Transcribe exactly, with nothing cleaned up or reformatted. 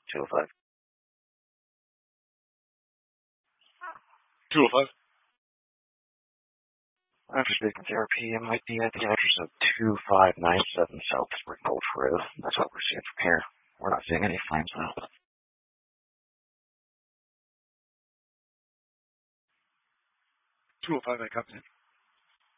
two oh five. two oh five. After speaking to R P, it might be at the address of two five nine seven South Spring Gulch Road. That's what we're seeing from here. We're not seeing any flames, though. two oh five, I copy it.